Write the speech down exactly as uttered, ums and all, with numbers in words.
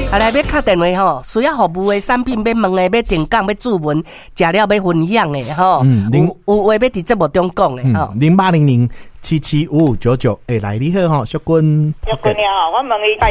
啊，来要敲电话吼，需要服务的产品要问的、要订购、要注文，食了要分享的吼，嗯，有有话要伫节目中讲的吼， 零八零零七七五五九九，哎，来你好吼，小君， 小君你好，我问你大